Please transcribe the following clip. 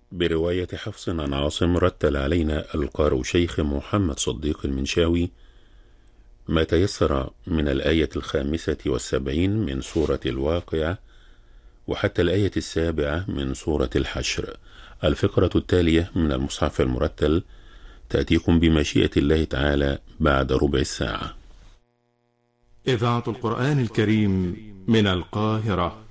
برواية حفص عن عاصم. رتل علينا القارئ شيخ محمد صديق المنشاوي ما تيسر من الآية 75 من سورة الواقعة وحتى الآية 7 من سورة الحشر. الفقرة التالية من المصحف المرتل تأتيكم بمشيئة الله تعالى بعد ربع ساعة. إذاعة القرآن الكريم من القاهرة.